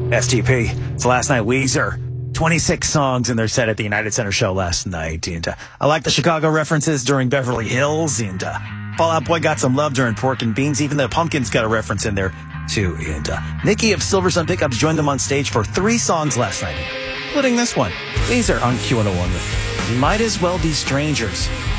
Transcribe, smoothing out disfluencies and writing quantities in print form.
STP. It's last night, Weezer. 26 songs in their set at the United Center show last night. And I like the Chicago references during Beverly Hills. And Fall Out Boy got some love during Pork and Beans. Even the Pumpkins got a reference in there, too. And Nikki of Silver Sun Pickups joined them on stage for 3 songs last night, including this one. Weezer on Q101 with Might As Well Be Strangers.